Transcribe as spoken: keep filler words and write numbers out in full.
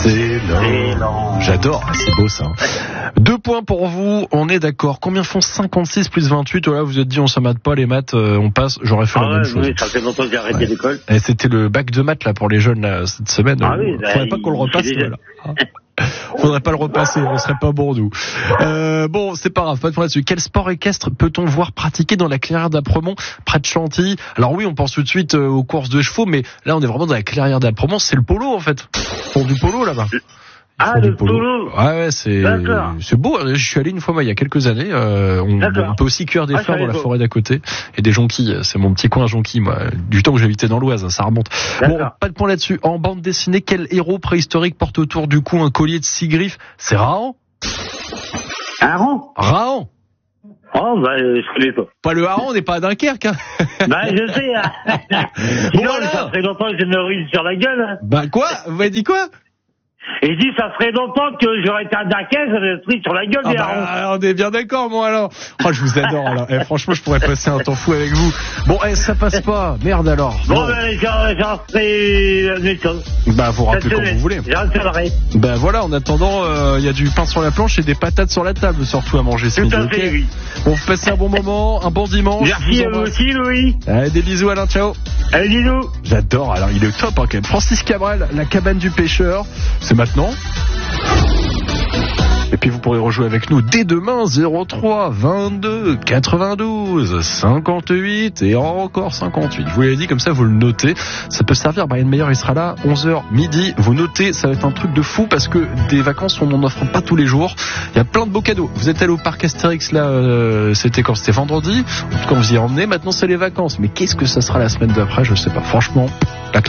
C'est lent. J'adore, c'est beau ça. Deux points pour vous, on est d'accord. Combien font cinquante-six plus vingt-huit? Voilà, vous êtes dit on s'amate pas les maths, euh, on passe, j'aurais fait ah la ouais, même chose. Oui, ça fait longtemps que j'ai arrêté ouais. l'école. Et c'était le bac de maths là pour les jeunes là, cette semaine. Ah oui, bah, faudrait pas qu'on le repasse là. Faudrait pas le repasser, on serait pas bon nous. Euh, bon, c'est pas grave, pas de problème là-dessus. Quel sport équestre peut-on voir pratiquer dans la clairière d'Apremont, près de Chantilly? Alors oui, on pense tout de suite euh, aux courses de chevaux, mais là on est vraiment dans la clairière d'Apremont, c'est le polo en fait. Ils font du polo là-bas. Ah, le polo. polo. Ouais, ouais, c'est, c'est beau. Je suis allé une fois, moi, il y a quelques années. Euh, on, on peut aussi cueillir des ah, fleurs dans la forêt d'à côté. Et des jonquilles. C'est mon petit coin jonquille, moi. Du temps que j'habitais dans l'Oise, ça remonte. D'accord. Bon, pas de point là-dessus. En bande dessinée, quel héros préhistorique porte autour du cou un collier de six griffes? C'est Raon. Raon? Raon. Oh, bah, euh, je connais pas. Pas le hareng, on n'est pas à Dunkerque, hein. Bah, je sais, hein. Sinon, voilà. Ça fait longtemps que j'ai une ruse sur la gueule, hein. Bah, quoi? Vous m'avez dit quoi? Et je dis, ça ferait longtemps que j'aurais été à Dunkerque, j'aurais pris sur la gueule des harons. Ah bah, on est bien d'accord, moi, alors. Oh, je vous adore, alors. Eh, franchement, je pourrais passer un temps fou avec vous. Bon, eh, ça passe pas. Merde, alors. Bon, bon. ben, j'en, j'en ferai une chose. Bah, vous rappelez quand vous voulez. J'en ferai. Bah, voilà, en attendant, il euh, y a du pain sur la planche et des patates sur la table, surtout à manger. Tout à fait, oui. Bon, vous passez un bon moment, un bon dimanche. Merci à vous aussi, Louis. Allez, des bisous, Alain, ciao. Allez, bisous. J'adore, alors, il est top, hein, quand même. Francis Cabrel, La cabane du pêcheur. C'est maintenant. Et puis vous pourrez rejouer avec nous dès demain, zéro trois vingt-deux quatre-vingt-douze cinquante-huit et encore cinquante-huit. Je vous l'avais dit, comme ça vous le notez. Ça peut servir. Brian Meyer, il sera là onze heures midi. Vous notez, ça va être un truc de fou parce que des vacances on n'en offre pas tous les jours. Il y a plein de beaux cadeaux. Vous êtes allé au parc Astérix là, euh, c'était quand? C'était vendredi. Quand vous y emmenez, maintenant c'est les vacances. Mais qu'est-ce que ça sera la semaine d'après? Je sais pas. Franchement, la classe.